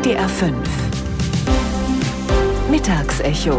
WDR 5 Mittagsecho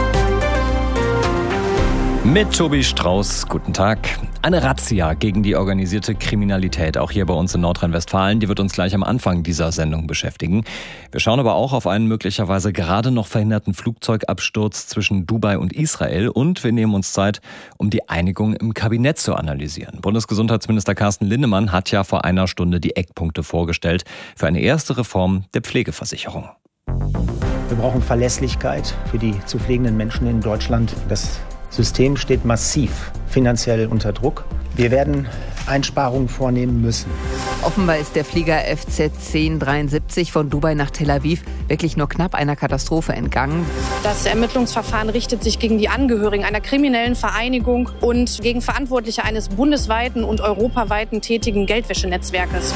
mit Tobi Strauß, guten Tag. Eine Razzia gegen die organisierte Kriminalität, auch hier bei uns in Nordrhein-Westfalen, die wird uns gleich am Anfang dieser Sendung beschäftigen. Wir schauen aber auch auf einen möglicherweise gerade noch verhinderten Flugzeugabsturz zwischen Dubai und Israel und wir nehmen uns Zeit, um die Einigung im Kabinett zu analysieren. Bundesgesundheitsminister Carsten Linnemann hat ja vor einer Stunde die Eckpunkte vorgestellt für eine erste Reform der Pflegeversicherung. Wir brauchen Verlässlichkeit für die zu pflegenden Menschen in Deutschland. Das System steht massiv finanziell unter Druck. Wir werden Einsparungen vornehmen müssen. Offenbar ist der Flieger FZ 1073 von Dubai nach Tel Aviv wirklich nur knapp einer Katastrophe entgangen. Das Ermittlungsverfahren richtet sich gegen die Angehörigen einer kriminellen Vereinigung und gegen Verantwortliche eines bundesweiten und europaweiten tätigen Geldwäschenetzwerkes.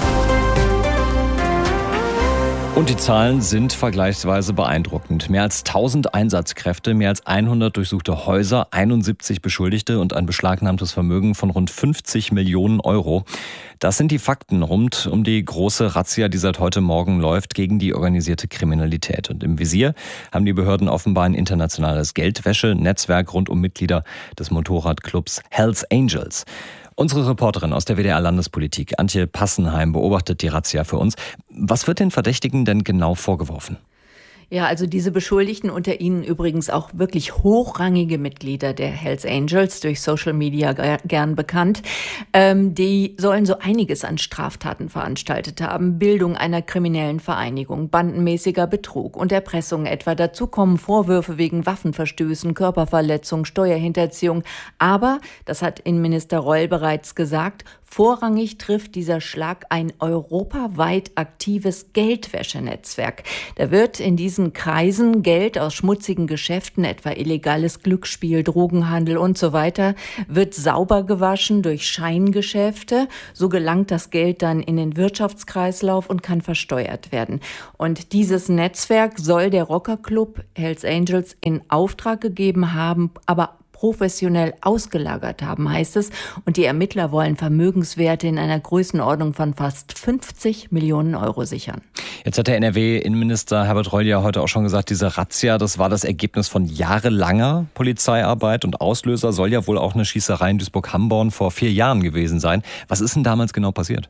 Und die Zahlen sind vergleichsweise beeindruckend. Mehr als 1000 Einsatzkräfte, mehr als 100 durchsuchte Häuser, 71 Beschuldigte und ein beschlagnahmtes Vermögen von rund 50 Millionen Euro. Das sind die Fakten rund um die große Razzia, die seit heute Morgen läuft gegen die organisierte Kriminalität. Und im Visier haben die Behörden offenbar ein internationales Geldwäsche-Netzwerk rund um Mitglieder des Motorradclubs Hells Angels. Unsere Reporterin aus der WDR-Landespolitik, Antje Passenheim, beobachtet die Razzia für uns. Was wird den Verdächtigen denn genau vorgeworfen? Ja, also diese Beschuldigten, unter ihnen übrigens auch wirklich hochrangige Mitglieder der Hells Angels, durch Social Media gern bekannt, die sollen so einiges an Straftaten veranstaltet haben. Bildung einer kriminellen Vereinigung, bandenmäßiger Betrug und Erpressung etwa. Dazu kommen Vorwürfe wegen Waffenverstößen, Körperverletzung, Steuerhinterziehung. Aber, das hat Innenminister Reul bereits gesagt, vorrangig trifft dieser Schlag ein europaweit aktives Geldwäschenetzwerk. Da wird in diesen Kreisen Geld aus schmutzigen Geschäften, etwa illegales Glücksspiel, Drogenhandel und so weiter, wird sauber gewaschen durch Scheingeschäfte. So gelangt das Geld dann in den Wirtschaftskreislauf und kann versteuert werden. Und dieses Netzwerk soll der Rockerclub Hells Angels in Auftrag gegeben haben, aber professionell ausgelagert haben, heißt es. Und die Ermittler wollen Vermögenswerte in einer Größenordnung von fast 50 Millionen Euro sichern. Jetzt hat der NRW-Innenminister Herbert Reul ja heute auch schon gesagt, diese Razzia, das war das Ergebnis von jahrelanger Polizeiarbeit und Auslöser soll ja wohl auch eine Schießerei in Duisburg-Hamborn vor 4 Jahren gewesen sein. Was ist denn damals genau passiert?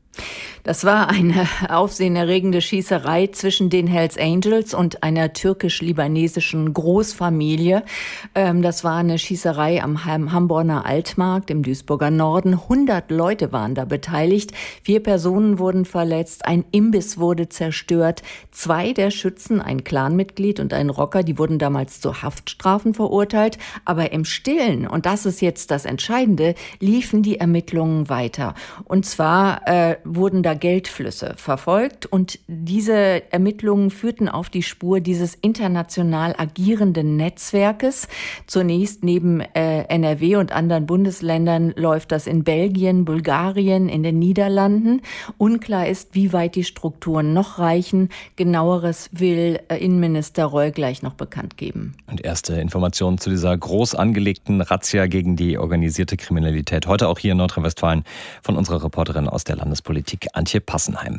Das war eine aufsehenerregende Schießerei zwischen den Hells Angels und einer türkisch-libanesischen Großfamilie. Das war eine Schießerei am Hamborner Altmarkt im Duisburger Norden. 100 Leute waren da beteiligt. 4 Personen wurden verletzt. Ein Imbiss wurde zerstört. 2 der Schützen, ein Clanmitglied und ein Rocker, die wurden damals zu Haftstrafen verurteilt. Aber im Stillen, und das ist jetzt das Entscheidende, liefen die Ermittlungen weiter. Und zwar wurden da Geldflüsse verfolgt und diese Ermittlungen führten auf die Spur dieses international agierenden Netzwerkes. Zunächst neben NRW und anderen Bundesländern läuft das in Belgien, Bulgarien, in den Niederlanden. Unklar ist, wie weit die Strukturen noch reichen. Genaueres will Innenminister Reul gleich noch bekannt geben. Und erste Informationen zu dieser groß angelegten Razzia gegen die organisierte Kriminalität. Heute auch hier in Nordrhein-Westfalen von unserer Reporterin aus der Landespolitik, Antje Passenheim.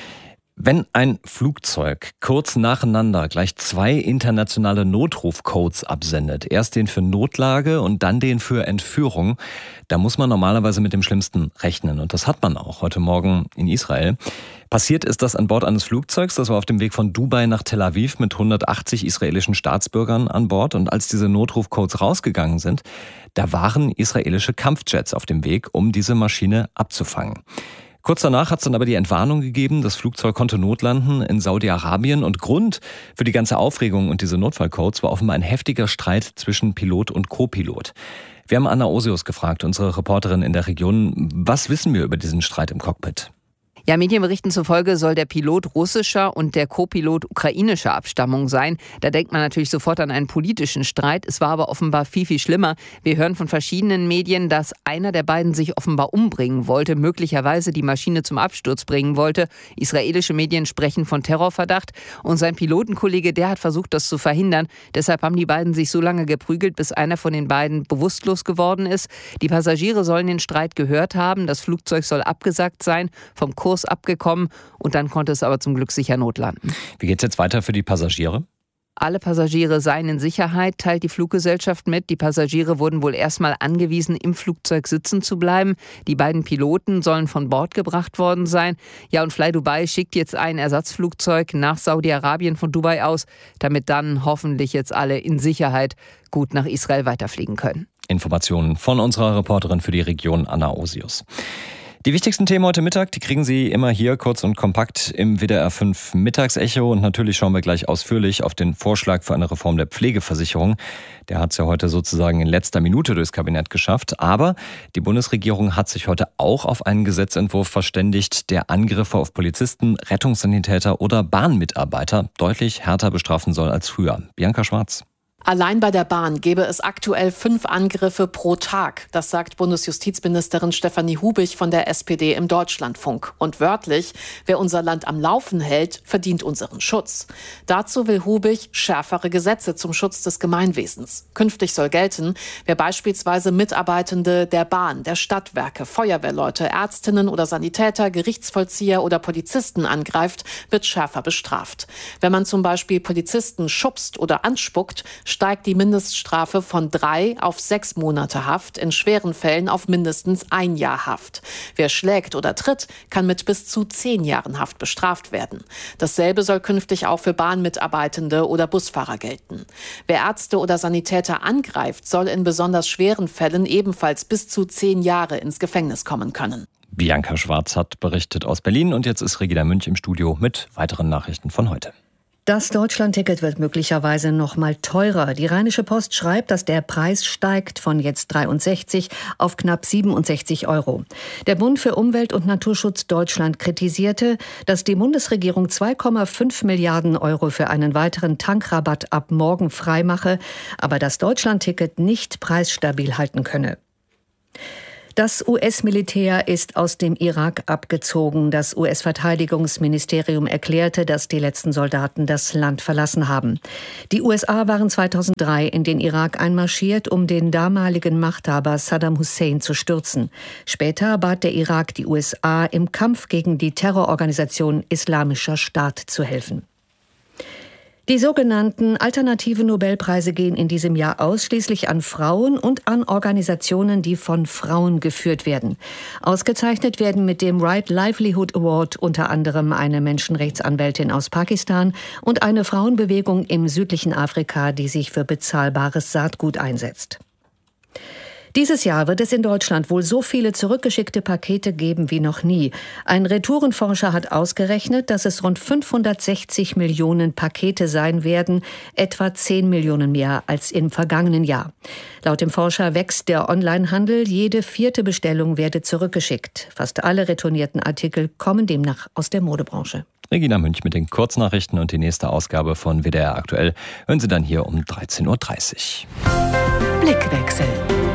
Wenn ein Flugzeug kurz nacheinander gleich 2 internationale Notrufcodes absendet, erst den für Notlage und dann den für Entführung, da muss man normalerweise mit dem Schlimmsten rechnen. Und das hat man auch heute Morgen in Israel. Passiert ist das an Bord eines Flugzeugs, das war auf dem Weg von Dubai nach Tel Aviv mit 180 israelischen Staatsbürgern an Bord. Und als diese Notrufcodes rausgegangen sind, da waren israelische Kampfjets auf dem Weg, um diese Maschine abzufangen. Kurz danach hat es dann aber die Entwarnung gegeben, das Flugzeug konnte notlanden in Saudi-Arabien und Grund für die ganze Aufregung und diese Notfallcodes war offenbar ein heftiger Streit zwischen Pilot und Co-Pilot. Wir haben Anna Osius gefragt, unsere Reporterin in der Region, was wissen wir über diesen Streit im Cockpit? Ja, Medienberichten zufolge soll der Pilot russischer und der Co-Pilot ukrainischer Abstammung sein. Da denkt man natürlich sofort an einen politischen Streit. Es war aber offenbar viel, viel schlimmer. Wir hören von verschiedenen Medien, dass einer der beiden sich offenbar umbringen wollte, möglicherweise die Maschine zum Absturz bringen wollte. Israelische Medien sprechen von Terrorverdacht. Und sein Pilotenkollege, der hat versucht, das zu verhindern. Deshalb haben die beiden sich so lange geprügelt, bis einer von den beiden bewusstlos geworden ist. Die Passagiere sollen den Streit gehört haben. Das Flugzeug soll abgesagt sein, vom Kurs Kurs abgekommen und dann konnte es aber zum Glück sicher notlanden. Wie geht es jetzt weiter für die Passagiere? Alle Passagiere seien in Sicherheit, teilt die Fluggesellschaft mit. Die Passagiere wurden wohl erstmal angewiesen, im Flugzeug sitzen zu bleiben. Die beiden Piloten sollen von Bord gebracht worden sein. Ja, und Fly Dubai schickt jetzt ein Ersatzflugzeug nach Saudi-Arabien von Dubai aus, damit dann hoffentlich jetzt alle in Sicherheit gut nach Israel weiterfliegen können. Informationen von unserer Reporterin für die Region, Anna Osius. Die wichtigsten Themen heute Mittag, die kriegen Sie immer hier kurz und kompakt im WDR 5 Mittagsecho. Und natürlich schauen wir gleich ausführlich auf den Vorschlag für eine Reform der Pflegeversicherung. Der hat es ja heute sozusagen in letzter Minute durchs Kabinett geschafft. Aber die Bundesregierung hat sich heute auch auf einen Gesetzentwurf verständigt, der Angriffe auf Polizisten, Rettungssanitäter oder Bahnmitarbeiter deutlich härter bestrafen soll als früher. Bianca Schwarz. Allein bei der Bahn gäbe es aktuell 5 Angriffe pro Tag. Das sagt Bundesjustizministerin Stefanie Hubig von der SPD im Deutschlandfunk. Und wörtlich, wer unser Land am Laufen hält, verdient unseren Schutz. Dazu will Hubig schärfere Gesetze zum Schutz des Gemeinwesens. Künftig soll gelten, wer beispielsweise Mitarbeitende der Bahn, der Stadtwerke, Feuerwehrleute, Ärztinnen oder Sanitäter, Gerichtsvollzieher oder Polizisten angreift, wird schärfer bestraft. Wenn man zum Beispiel Polizisten schubst oder anspuckt, steigt die Mindeststrafe von 3 auf 6 Monate Haft, in schweren Fällen auf mindestens 1 Jahr Haft. Wer schlägt oder tritt, kann mit bis zu 10 Jahren Haft bestraft werden. Dasselbe soll künftig auch für Bahnmitarbeitende oder Busfahrer gelten. Wer Ärzte oder Sanitäter angreift, soll in besonders schweren Fällen ebenfalls bis zu 10 Jahre ins Gefängnis kommen können. Bianca Schwarz hat berichtet aus Berlin und jetzt ist Regina Münch im Studio mit weiteren Nachrichten von heute. Das Deutschlandticket wird möglicherweise noch mal teurer. Die Rheinische Post schreibt, dass der Preis steigt von jetzt 63 auf knapp 67 €. Der Bund für Umwelt und Naturschutz Deutschland kritisierte, dass die Bundesregierung 2,5 Milliarden € für einen weiteren Tankrabatt ab morgen freimache, aber das Deutschlandticket nicht preisstabil halten könne. Das US-Militär ist aus dem Irak abgezogen. Das US-Verteidigungsministerium erklärte, dass die letzten Soldaten das Land verlassen haben. Die USA waren 2003 in den Irak einmarschiert, um den damaligen Machthaber Saddam Hussein zu stürzen. Später bat der Irak die USA, im Kampf gegen die Terrororganisation Islamischer Staat zu helfen. Die sogenannten alternativen Nobelpreise gehen in diesem Jahr ausschließlich an Frauen und an Organisationen, die von Frauen geführt werden. Ausgezeichnet werden mit dem Right Livelihood Award unter anderem eine Menschenrechtsanwältin aus Pakistan und eine Frauenbewegung im südlichen Afrika, die sich für bezahlbares Saatgut einsetzt. Dieses Jahr wird es in Deutschland wohl so viele zurückgeschickte Pakete geben wie noch nie. Ein Retourenforscher hat ausgerechnet, dass es rund 560 Millionen Pakete sein werden, etwa 10 Millionen mehr als im vergangenen Jahr. Laut dem Forscher wächst der Onlinehandel, jede 4. Bestellung werde zurückgeschickt. Fast alle retournierten Artikel kommen demnach aus der Modebranche. Regina Münch mit den Kurznachrichten und die nächste Ausgabe von WDR Aktuell hören Sie dann hier um 13:30 Uhr. Blickwechsel.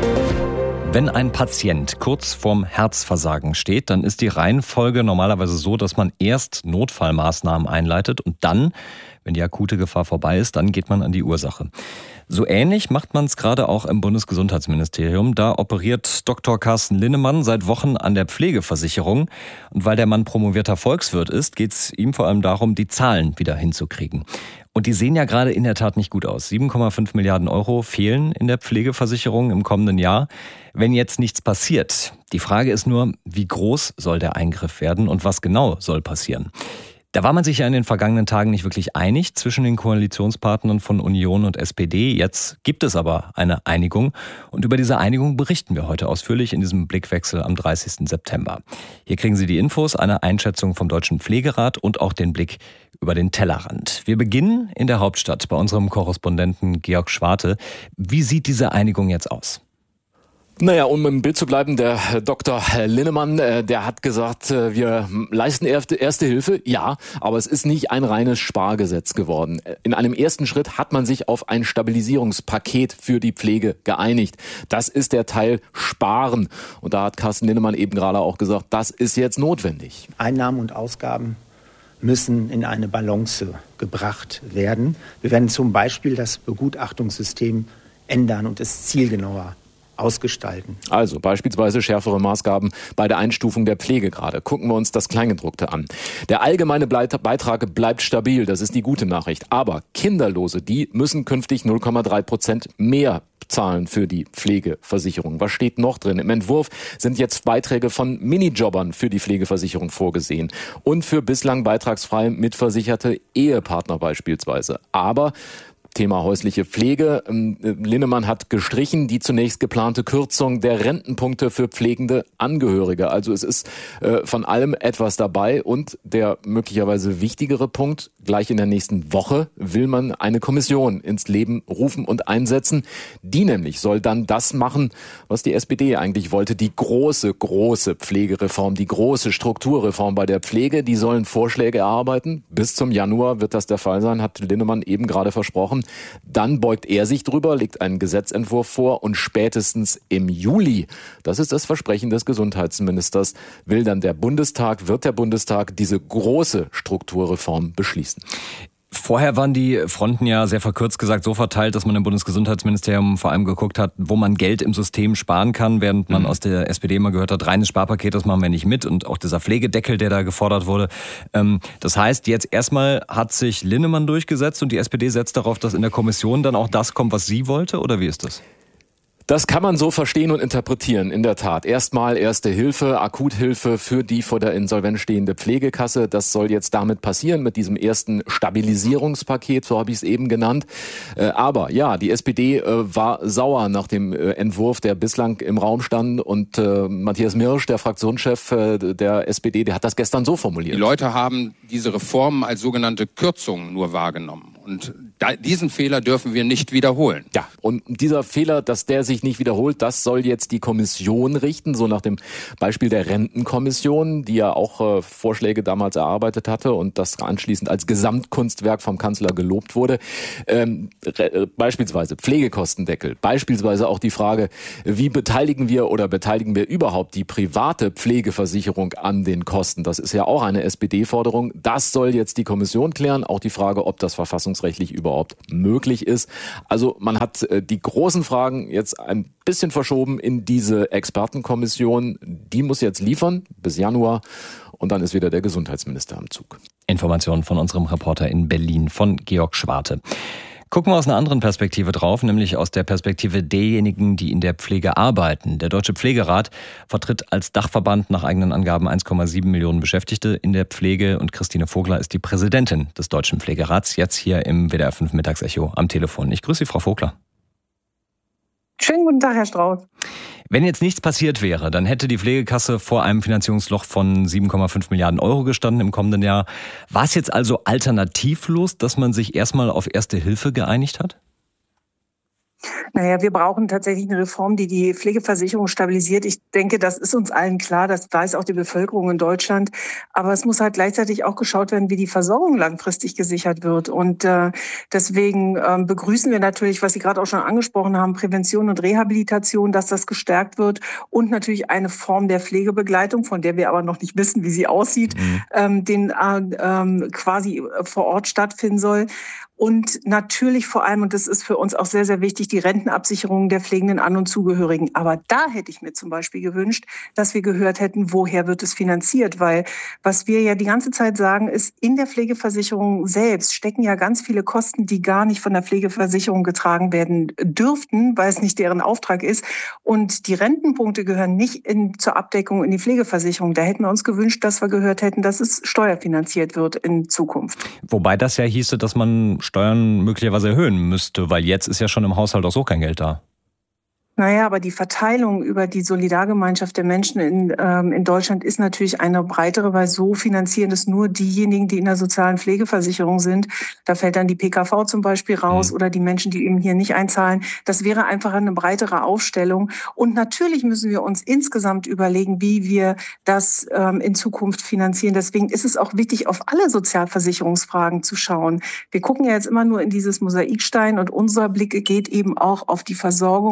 Wenn ein Patient kurz vorm Herzversagen steht, dann ist die Reihenfolge normalerweise so, dass man erst Notfallmaßnahmen einleitet und dann, wenn die akute Gefahr vorbei ist, dann geht man an die Ursache. So ähnlich macht man es gerade auch im Bundesgesundheitsministerium. Da operiert Dr. Carsten Linnemann seit Wochen an der Pflegeversicherung. Und weil der Mann promovierter Volkswirt ist, geht es ihm vor allem darum, die Zahlen wieder hinzukriegen. Und die sehen ja gerade in der Tat nicht gut aus. 7,5 Milliarden € fehlen in der Pflegeversicherung im kommenden Jahr, wenn jetzt nichts passiert. Die Frage ist nur, wie groß soll der Eingriff werden und was genau soll passieren? Da war man sich ja in den vergangenen Tagen nicht wirklich einig zwischen den Koalitionspartnern von Union und SPD. Jetzt gibt es aber eine Einigung und über diese Einigung berichten wir heute ausführlich in diesem Blickwechsel am 30. September. Hier kriegen Sie die Infos, eine Einschätzung vom Deutschen Pflegerat und auch den Blick über den Tellerrand. Wir beginnen in der Hauptstadt bei unserem Korrespondenten Georg Schwarte. Wie sieht diese Einigung jetzt aus? Naja, um im Bild zu bleiben, der Dr. Linnemann, der hat gesagt, wir leisten erste Hilfe, ja, aber es ist nicht ein reines Spargesetz geworden. In einem ersten Schritt hat man sich auf ein Stabilisierungspaket für die Pflege geeinigt. Das ist der Teil Sparen. Und da hat Carsten Linnemann eben gerade auch gesagt, das ist jetzt notwendig. Einnahmen und Ausgaben müssen in eine Balance gebracht werden. Wir werden zum Beispiel das Begutachtungssystem ändern und es zielgenauer ausgestalten. Also beispielsweise schärfere Maßgaben bei der Einstufung der Pflegegrade. Gucken wir uns das Kleingedruckte an. Der allgemeine Beitrag bleibt stabil, das ist die gute Nachricht. Aber Kinderlose, die müssen künftig 0,3% mehr zahlen für die Pflegeversicherung. Was steht noch drin? Im Entwurf sind jetzt Beiträge von Minijobbern für die Pflegeversicherung vorgesehen und für bislang beitragsfrei mitversicherte Ehepartner beispielsweise. Aber Thema häusliche Pflege. Linnemann hat gestrichen die zunächst geplante Kürzung der Rentenpunkte für pflegende Angehörige. Also es ist von allem etwas dabei. Und der möglicherweise wichtigere Punkt, gleich in der nächsten Woche will man eine Kommission ins Leben rufen und einsetzen. Die nämlich soll dann das machen, was die SPD eigentlich wollte. Die große Pflegereform, die große Strukturreform bei der Pflege. Die sollen Vorschläge erarbeiten. Bis zum Januar wird das der Fall sein, hat Linnemann eben gerade versprochen. Dann beugt er sich drüber, legt einen Gesetzentwurf vor und spätestens im Juli, das ist das Versprechen des Gesundheitsministers, wird der Bundestag diese große Strukturreform beschließen. Vorher waren die Fronten ja sehr verkürzt gesagt so verteilt, dass man im Bundesgesundheitsministerium vor allem geguckt hat, wo man Geld im System sparen kann, während man aus der SPD immer gehört hat, reines Sparpaket, das machen wir nicht mit, und auch dieser Pflegedeckel, der da gefordert wurde. Das heißt, jetzt erstmal hat sich Linnemann durchgesetzt und die SPD setzt darauf, dass in der Kommission dann auch das kommt, was sie wollte, oder wie ist das? Das kann man so verstehen und interpretieren, in der Tat. Erstmal Erste Hilfe, Akuthilfe für die vor der Insolvenz stehende Pflegekasse. Das soll jetzt damit passieren, mit diesem ersten Stabilisierungspaket, so habe ich es eben genannt. Aber ja, die SPD war sauer nach dem Entwurf, der bislang im Raum stand. Und Matthias Mirsch, der Fraktionschef der SPD, der hat das gestern so formuliert. Die Leute haben diese Reformen als sogenannte Kürzungen nur wahrgenommen. Und diesen Fehler dürfen wir nicht wiederholen. Ja, und dieser Fehler, dass der sich nicht wiederholt, das soll jetzt die Kommission richten, so nach dem Beispiel der Rentenkommission, die ja auch Vorschläge damals erarbeitet hatte und das anschließend als Gesamtkunstwerk vom Kanzler gelobt wurde. Beispielsweise Pflegekostendeckel, beispielsweise auch die Frage, wie beteiligen wir überhaupt die private Pflegeversicherung an den Kosten? Das ist ja auch eine SPD-Forderung. Das soll jetzt die Kommission klären. Auch die Frage, ob das verfassungsrechtlich überhaupt möglich ist. Also man hat die großen Fragen jetzt ein bisschen verschoben in diese Expertenkommission. Die muss jetzt liefern bis Januar und dann ist wieder der Gesundheitsminister am Zug. Informationen von unserem Reporter in Berlin, von Georg Schwarte. Gucken wir aus einer anderen Perspektive drauf, nämlich aus der Perspektive derjenigen, die in der Pflege arbeiten. Der Deutsche Pflegerat vertritt als Dachverband nach eigenen Angaben 1,7 Millionen Beschäftigte in der Pflege und Christine Vogler ist die Präsidentin des Deutschen Pflegerats, jetzt hier im WDR 5 Mittagsecho am Telefon. Ich grüße Sie, Frau Vogler. Schönen guten Tag, Herr Strauß. Wenn jetzt nichts passiert wäre, dann hätte die Pflegekasse vor einem Finanzierungsloch von 7,5 Milliarden Euro gestanden im kommenden Jahr. War es jetzt also alternativlos, dass man sich erstmal auf Erste Hilfe geeinigt hat? Naja, wir brauchen tatsächlich eine Reform, die die Pflegeversicherung stabilisiert. Ich denke, das ist uns allen klar, das weiß auch die Bevölkerung in Deutschland. Aber es muss halt gleichzeitig auch geschaut werden, wie die Versorgung langfristig gesichert wird. Und deswegen begrüßen wir natürlich, was Sie gerade auch schon angesprochen haben, Prävention und Rehabilitation, dass das gestärkt wird. Und natürlich eine Form der Pflegebegleitung, von der wir aber noch nicht wissen, wie sie aussieht, quasi vor Ort stattfinden soll. Und natürlich vor allem, und das ist für uns auch sehr, sehr wichtig, die Rentenabsicherung der pflegenden An- und Zugehörigen. Aber da hätte ich mir zum Beispiel gewünscht, dass wir gehört hätten, woher wird es finanziert? Weil was wir ja die ganze Zeit sagen, ist, in der Pflegeversicherung selbst stecken ja ganz viele Kosten, die gar nicht von der Pflegeversicherung getragen werden dürften, weil es nicht deren Auftrag ist. Und die Rentenpunkte gehören nicht zur Abdeckung in die Pflegeversicherung. Da hätten wir uns gewünscht, dass wir gehört hätten, dass es steuerfinanziert wird in Zukunft. Wobei das ja hieße, dass man Steuern möglicherweise erhöhen müsste, weil jetzt ist ja schon im Haushalt auch so kein Geld da. Naja, aber die Verteilung über die Solidargemeinschaft der Menschen in Deutschland ist natürlich eine breitere, weil so finanzieren es nur diejenigen, die in der sozialen Pflegeversicherung sind. Da fällt dann die PKV zum Beispiel raus oder die Menschen, die eben hier nicht einzahlen. Das wäre einfach eine breitere Aufstellung. Und natürlich müssen wir uns insgesamt überlegen, wie wir das in Zukunft finanzieren. Deswegen ist es auch wichtig, auf alle Sozialversicherungsfragen zu schauen. Wir gucken ja jetzt immer nur in dieses Mosaikstein und unser Blick geht eben auch auf die Versorgung und wir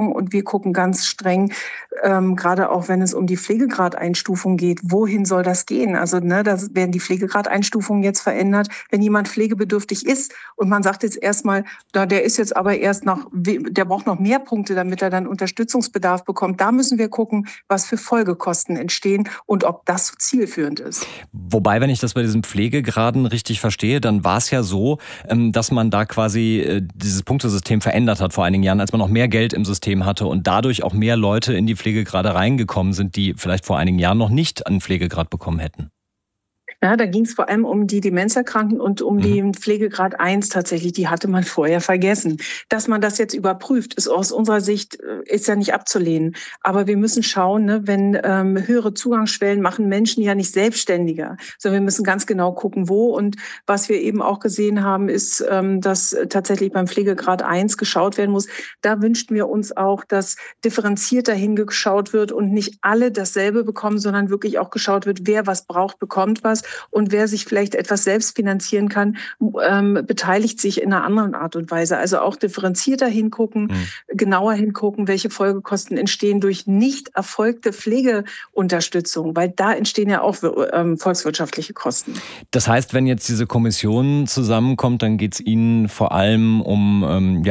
gucken ganz streng, gerade auch wenn es um die Pflegegradeinstufung geht, wohin soll das gehen? Also da werden die Pflegegradeinstufungen jetzt verändert. Wenn jemand pflegebedürftig ist und man sagt jetzt erstmal, der ist jetzt aber der braucht noch mehr Punkte, damit er dann Unterstützungsbedarf bekommt. Da müssen wir gucken, was für Folgekosten entstehen und ob das zielführend ist. Wobei, wenn ich das bei diesen Pflegegraden richtig verstehe, dann war es ja so, dass man da quasi dieses Punktesystem verändert hat vor einigen Jahren, als man noch mehr Geld im System hatte und dadurch auch mehr Leute in die Pflegegrade reingekommen sind, die vielleicht vor einigen Jahren noch nicht einen Pflegegrad bekommen hätten. Ja, da ging es vor allem um die Demenzerkrankten und um den Pflegegrad 1 tatsächlich. Die hatte man vorher vergessen. Dass man das jetzt überprüft, ist aus unserer Sicht ist ja nicht abzulehnen. Aber wir müssen schauen, ne, wenn höhere Zugangsschwellen machen Menschen ja nicht selbstständiger, sondern wir müssen ganz genau gucken, wo. Und was wir eben auch gesehen haben, ist, dass tatsächlich beim Pflegegrad 1 geschaut werden muss. Da wünschten wir uns auch, dass differenzierter hingeschaut wird und nicht alle dasselbe bekommen, sondern wirklich auch geschaut wird, wer was braucht, bekommt was. Und wer sich vielleicht etwas selbst finanzieren kann, beteiligt sich in einer anderen Art und Weise. Also auch differenzierter hingucken, genauer hingucken, welche Folgekosten entstehen durch nicht erfolgte Pflegeunterstützung, weil da entstehen ja auch volkswirtschaftliche Kosten. Das heißt, wenn jetzt diese Kommission zusammenkommt, dann geht es Ihnen vor allem um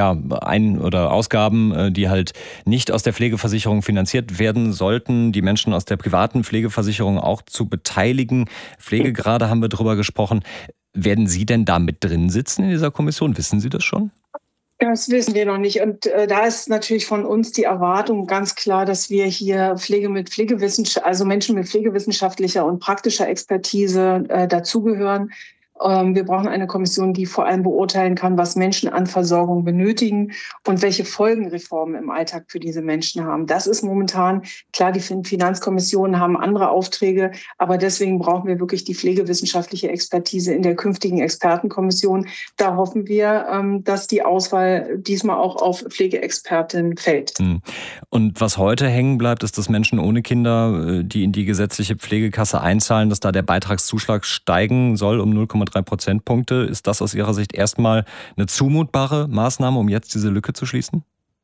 Ausgaben, die halt nicht aus der Pflegeversicherung finanziert werden sollten, die Menschen aus der privaten Pflegeversicherung auch zu beteiligen. Pflegegrade haben wir drüber gesprochen. Werden Sie denn da mit drin sitzen in dieser Kommission? Wissen Sie das schon? Das wissen wir noch nicht. Und da ist natürlich von uns die Erwartung ganz klar, dass wir hier Menschen mit pflegewissenschaftlicher und praktischer Expertise dazugehören. Wir brauchen eine Kommission, die vor allem beurteilen kann, was Menschen an Versorgung benötigen und welche Folgen Reformen im Alltag für diese Menschen haben. Das ist momentan, klar, die Finanzkommissionen haben andere Aufträge, aber deswegen brauchen wir wirklich die pflegewissenschaftliche Expertise in der künftigen Expertenkommission. Da hoffen wir, dass die Auswahl diesmal auch auf Pflegeexpertin fällt. Und was heute hängen bleibt, ist, dass Menschen ohne Kinder, die in die gesetzliche Pflegekasse einzahlen, dass da der Beitragszuschlag steigen soll um 0,3 Prozentpunkte. Ist das aus Ihrer Sicht erstmal eine zumutbare Maßnahme, um jetzt diese Lücke zu schließen?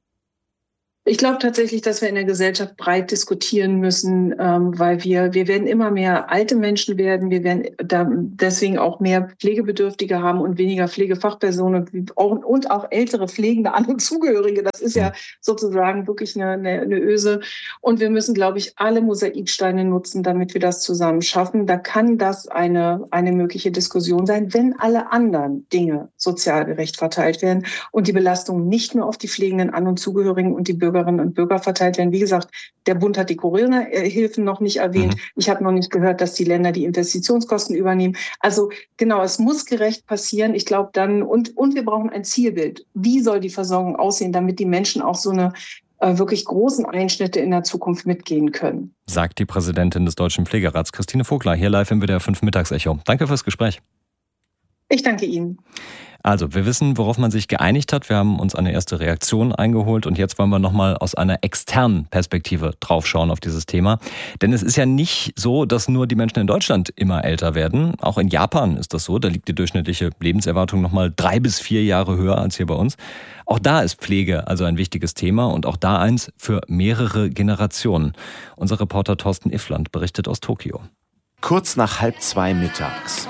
Ich glaube tatsächlich, dass wir in der Gesellschaft breit diskutieren müssen, weil wir werden immer mehr alte Menschen werden. Wir werden deswegen auch mehr Pflegebedürftige haben und weniger Pflegefachpersonen und auch ältere pflegende An- und Zugehörige. Das ist ja sozusagen wirklich eine Öse. Und wir müssen, glaube ich, alle Mosaiksteine nutzen, damit wir das zusammen schaffen. Da kann das eine mögliche Diskussion sein, wenn alle anderen Dinge sozial gerecht verteilt werden und die Belastung nicht nur auf die pflegenden An- und Zugehörigen und die Bürgerinnen und Bürger verteilt werden. Wie gesagt, der Bund hat die Corona-Hilfen noch nicht erwähnt. Ich habe noch nicht gehört, dass die Länder die Investitionskosten übernehmen. Also genau, es muss gerecht passieren. Ich glaube dann, und wir brauchen ein Zielbild. Wie soll die Versorgung aussehen, damit die Menschen auch so eine wirklich großen Einschnitte in der Zukunft mitgehen können? Sagt die Präsidentin des Deutschen Pflegerats, Christine Vogler, hier live im WDR 5 Mittagsecho. Danke fürs Gespräch. Ich danke Ihnen. Also, wir wissen, worauf man sich geeinigt hat. Wir haben uns eine erste Reaktion eingeholt und jetzt wollen wir nochmal aus einer externen Perspektive draufschauen auf dieses Thema. Denn es ist ja nicht so, dass nur die Menschen in Deutschland immer älter werden. Auch in Japan ist das so. Da liegt die durchschnittliche Lebenserwartung nochmal 3 bis 4 Jahre höher als hier bei uns. Auch da ist Pflege also ein wichtiges Thema und auch da eins für mehrere Generationen. Unser Reporter Thorsten Iffland berichtet aus Tokio. Kurz nach 1:30 mittags.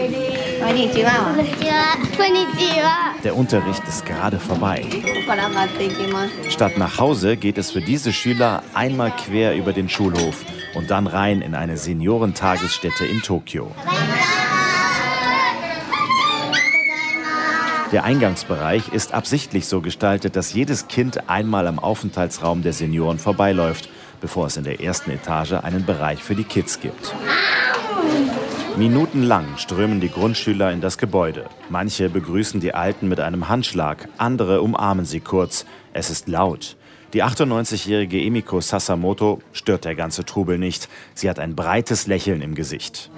Der Unterricht ist gerade vorbei. Statt nach Hause geht es für diese Schüler einmal quer über den Schulhof und dann rein in eine Seniorentagesstätte in Tokio. Der Eingangsbereich ist absichtlich so gestaltet, dass jedes Kind einmal am Aufenthaltsraum der Senioren vorbeiläuft, bevor es in der ersten Etage einen Bereich für die Kids gibt. Minutenlang strömen die Grundschüler in das Gebäude. Manche begrüßen die Alten mit einem Handschlag, andere umarmen sie kurz. Es ist laut. Die 98-jährige Emiko Sasamoto stört der ganze Trubel nicht. Sie hat ein breites Lächeln im Gesicht.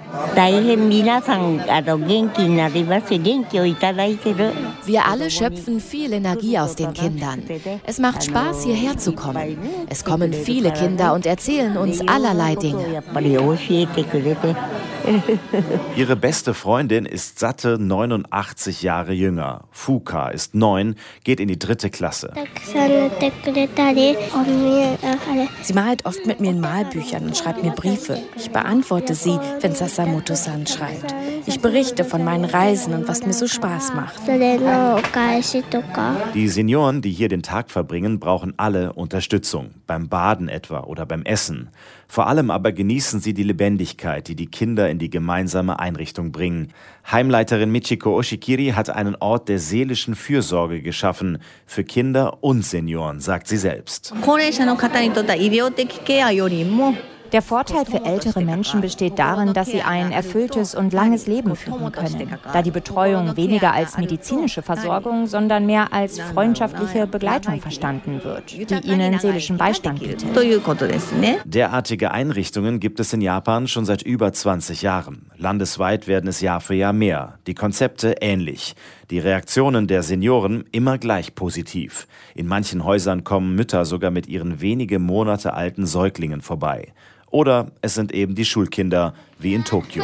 Wir alle schöpfen viel Energie aus den Kindern. Es macht Spaß, hierher zu kommen. Es kommen viele Kinder und erzählen uns allerlei Dinge. Ihre beste Freundin ist satte 89 Jahre jünger. Fuka ist 9, geht in die 3. Klasse. Sie malt oft mit mir in Malbüchern und schreibt mir Briefe. Ich beantworte sie, wenn Sasamoto-san schreibt. Ich berichte von meinen Reisen und was mir so Spaß macht. Die Senioren, die hier den Tag verbringen, brauchen alle Unterstützung. Beim Baden etwa oder beim Essen. Vor allem aber genießen sie die Lebendigkeit, die die Kinder in die gemeinsame Einrichtung bringen. Heimleiterin Michiko Oshikiri hat einen Ort der seelischen Fürsorge geschaffen. Für Kinder und Senioren, sagt sie selbst. Der Vorteil für ältere Menschen besteht darin, dass sie ein erfülltes und langes Leben führen können, da die Betreuung weniger als medizinische Versorgung, sondern mehr als freundschaftliche Begleitung verstanden wird, die ihnen seelischen Beistand bietet. Derartige Einrichtungen gibt es in Japan schon seit über 20 Jahren. Landesweit werden es Jahr für Jahr mehr. Die Konzepte ähnlich. Die Reaktionen der Senioren immer gleich positiv. In manchen Häusern kommen Mütter sogar mit ihren wenige Monate alten Säuglingen vorbei. Oder es sind eben die Schulkinder, wie in Tokio.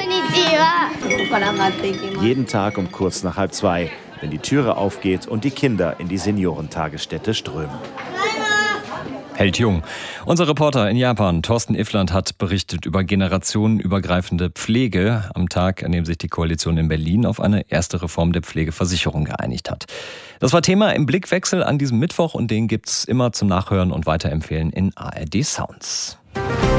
Jeden Tag um kurz nach 1:30, wenn die Türe aufgeht und die Kinder in die Seniorentagesstätte strömen. Hält jung. Unser Reporter in Japan, Thorsten Iffland, hat berichtet über generationenübergreifende Pflege am Tag, an dem sich die Koalition in Berlin auf eine erste Reform der Pflegeversicherung geeinigt hat. Das war Thema im Blickwechsel an diesem Mittwoch und den gibt's immer zum Nachhören und Weiterempfehlen in ARD Sounds.